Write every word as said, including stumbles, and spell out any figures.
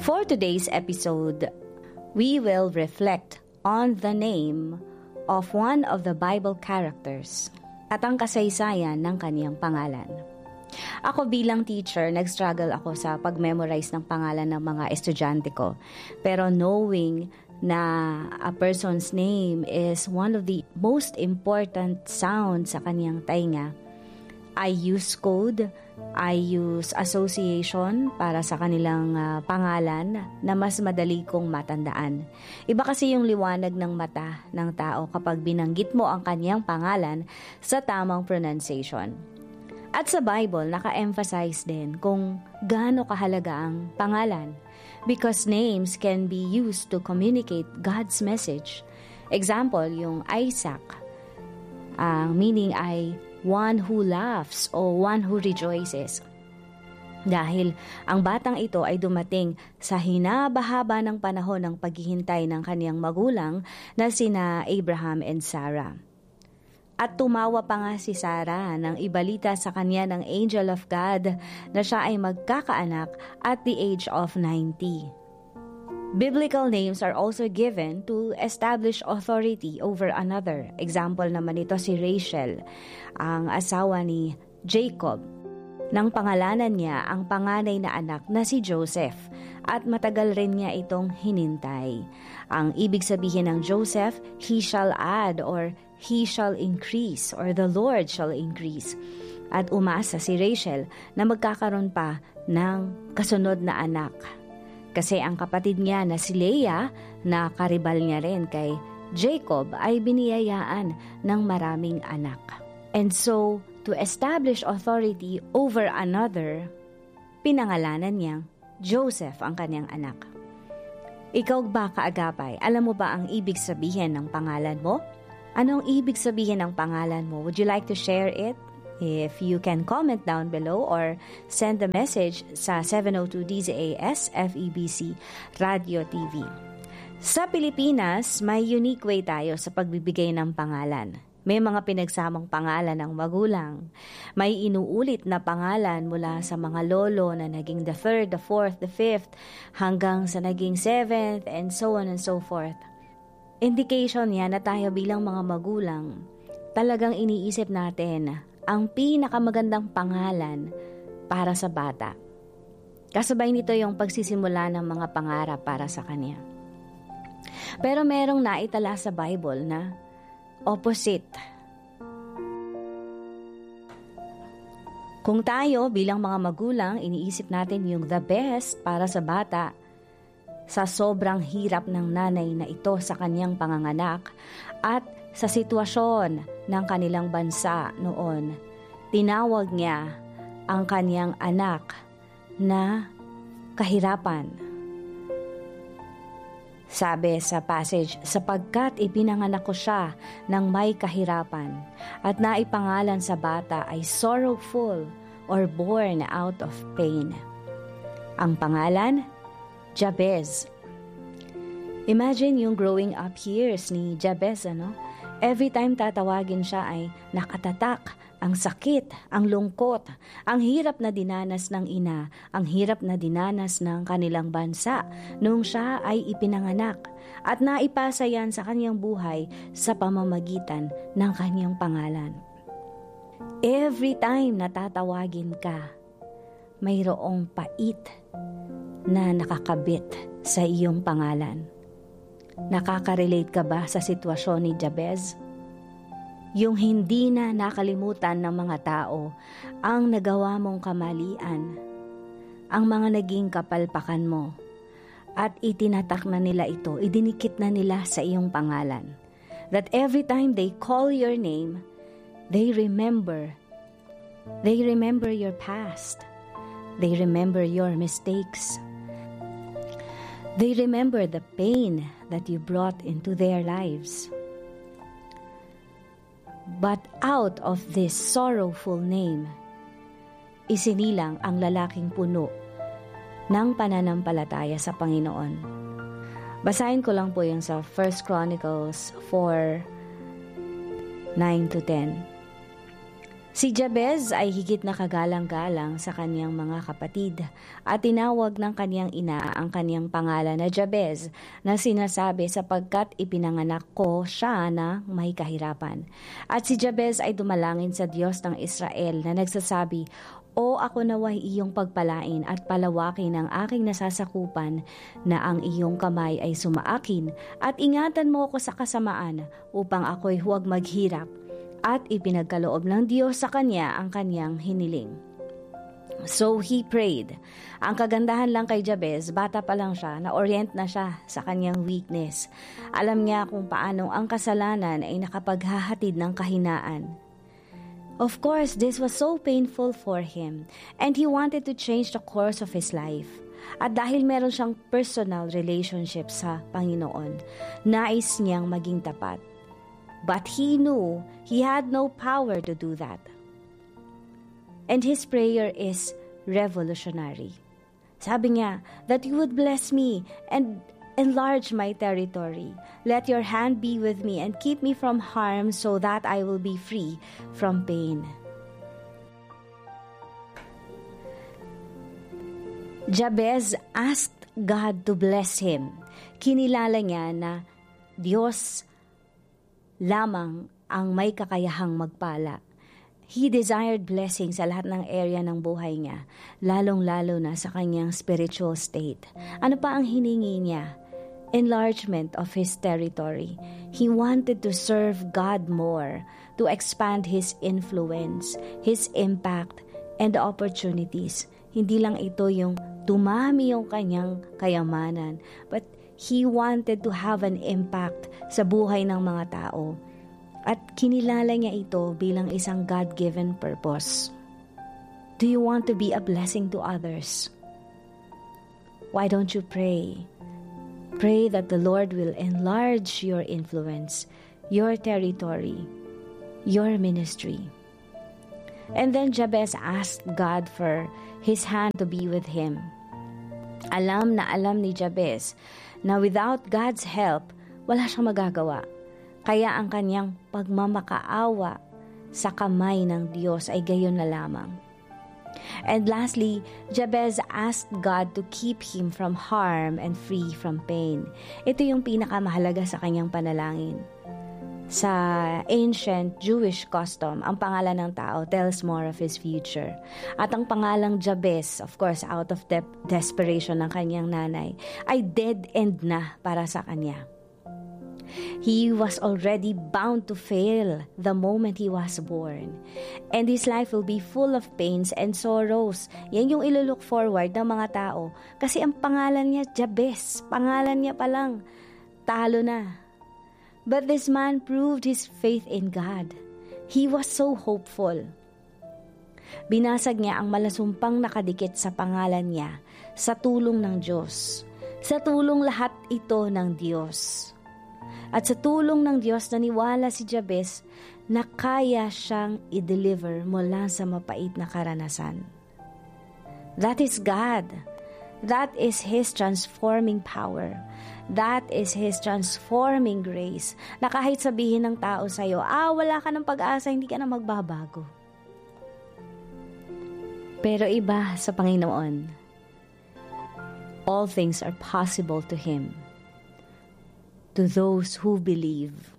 For today's episode, we will reflect on the name of one of the Bible characters at ang kasaysayan ng kaniyang pangalan. Ako bilang teacher, nag-struggle ako sa pag-memorize ng pangalan ng mga estudyante ko. Pero knowing na a person's name is one of the most important sounds sa kaniyang tainga, I use code, I use association para sa kanilang uh, pangalan na mas madali kong matandaan. Iba kasi yung liwanag ng mata ng tao kapag binanggit mo ang kaniyang pangalan sa tamang pronunciation. At sa Bible, naka-emphasize din kung gaano kahalaga ang pangalan because names can be used to communicate God's message. Example, yung Isaac, ang uh, meaning ay one who laughs o one who rejoices. Dahil ang batang ito ay dumating sa hinabahaba ng panahon ng paghihintay ng kaniyang magulang na sina Abraham and Sarah. At tumawa pa nga si Sarah nang ibalita sa kanya ng angel of God na siya ay magkakaanak at the age of ninety. Biblical names are also given to establish authority over another. Example naman ito si Rachel, ang asawa ni Jacob. Nang pangalanan niya ang panganay na anak na si Joseph at matagal rin niya itong hinintay. Ang ibig sabihin ng Joseph, he shall add or he shall increase or the Lord shall increase. At umasa si Rachel na magkakaroon pa ng kasunod na anak. Kasi ang kapatid niya na si Leah na karibal niya rin kay Jacob ay biniyayaan ng maraming anak. And so, to establish authority over another, pinangalanan niyang Joseph ang kanyang anak. Ikaw ba, kaagapay, alam mo ba ang ibig sabihin ng pangalan mo? Anong ibig sabihin ng pangalan mo? Would you like to share it? If you can comment down below or send a message sa seven oh two D Z A S F E B C Radio T V. Sa Pilipinas, may unique way tayo sa pagbibigay ng pangalan. May mga pinagsamang pangalan ng magulang. May inuulit na pangalan mula sa mga lolo na naging the third, the fourth, the fifth, hanggang sa naging seventh, and so on and so forth. Indication yan na tayo bilang mga magulang, talagang iniisip natin ang pinakamagandang pangalan para sa bata. Kasabay nito yung pagsisimula ng mga pangarap para sa kanya. Pero merong naitala sa Bible na opposite. Kung tayo bilang mga magulang, iniisip natin yung the best para sa bata, sa sobrang hirap ng nanay na ito sa kanyang panganganak at sa sitwasyon ng kanilang bansa noon, tinawag niya ang kanyang anak na kahirapan. Sabi sa passage, sapagkat ipinanganak ko siya ng may kahirapan at naipangalan sa bata ay sorrowful or born out of pain. Ang pangalan, Jabez. Imagine yung growing up years ni Jabez, ano? Every time tatawagin siya ay nakatatak, ang sakit, ang lungkot, ang hirap na dinanas ng ina, ang hirap na dinanas ng kanilang bansa nung siya ay ipinanganak at naipasa yan sa kanyang buhay sa pamamagitan ng kanyang pangalan. Every time na tatawagin ka, mayroong pait na nakakabit sa iyong pangalan. Nakaka-relate ka ba sa sitwasyon ni Jabez? Yung hindi na nakalimutan ng mga tao ang nagawa mong kamalian, ang mga naging kapalpakan mo, at itinatak na nila ito, idinikit na nila sa iyong pangalan. That every time they call your name, they remember, they remember your past, they remember your mistakes, they remember the pain that you brought into their lives. But out of this sorrowful name, isinilang ang lalaking puno ng pananampalataya sa Panginoon. Basahin ko lang po yung sa First Chronicles four, nine to ten. Si Jabez ay higit na kagalang-galang sa kaniyang mga kapatid at tinawag ng kaniyang ina ang kaniyang pangalan na Jabez na sinasabi sapagkat ipinanganak ko siya na may kahirapan. At si Jabez ay dumalangin sa Diyos ng Israel na nagsasabi, "O ako naway iyong pagpalain at palawakin ang aking nasasakupan na ang iyong kamay ay sumaakin at ingatan mo ako sa kasamaan upang ako'y huwag maghirap." At ipinagkaloob ng Diyos sa kanya ang kanyang hiniling. So he prayed. Ang kagandahan lang kay Jabez, bata pa lang siya, na-orient na siya sa kanyang weakness. Alam niya kung paano ang kasalanan ay nakapaghahatid ng kahinaan. Of course, this was so painful for him and he wanted to change the course of his life. At dahil meron siyang personal relationship sa Panginoon, nais niyang maging tapat. But he knew he had no power to do that. And his prayer is revolutionary. Sabi niya, that you would bless me and enlarge my territory. Let your hand be with me and keep me from harm so that I will be free from pain. Jabez asked God to bless him. Kinilala niya na Diyos lamang ang may kakayahang magpala. He desired blessing sa lahat ng area ng buhay niya, lalong-lalo na sa kanyang spiritual state. Ano pa ang hiningi niya? Enlargement of his territory. He wanted to serve God more, to expand his influence, his impact, and the opportunities. Hindi lang ito yung dumami yung kanyang kayamanan, but he wanted to have an impact sa buhay ng mga tao. At kinilala niya ito bilang isang God-given purpose. Do you want to be a blessing to others? Why don't you pray? Pray that the Lord will enlarge your influence, your territory, your ministry. And then Jabez asked God for his hand to be with him. Alam na alam ni Jabez na without God's help, wala siyang magagawa. Kaya ang kanyang pagmamakaawa sa kamay ng Diyos ay gayon na lamang. And lastly, Jabez asked God to keep him from harm and free from pain. Ito yung pinakamahalaga sa kanyang panalangin. Sa ancient Jewish custom, ang pangalan ng tao tells more of his future. At ang pangalang Jabez, of course, out of de- desperation ng kanyang nanay, ay dead end na para sa kanya. He was already bound to fail the moment he was born. And his life will be full of pains and sorrows. Yan yung ilulook forward ng mga tao. Kasi ang pangalan niya, Jabez. Pangalan niya pa lang. Talo na. But this man proved his faith in God. He was so hopeful. Binasag niya ang malasumpang nakadikit sa pangalan niya sa tulong ng Diyos. Sa tulong lahat ito ng Diyos. At sa tulong ng Diyos, naniwala si Jabez na kaya siyang i-deliver mula sa mapait na karanasan. That is God. That is His transforming power. That is His transforming grace. Na kahit sabihin ng tao sa'yo, ah, wala ka ng pag-asa, hindi ka na magbabago. Pero iba sa Panginoon. All things are possible to Him. To those who believe.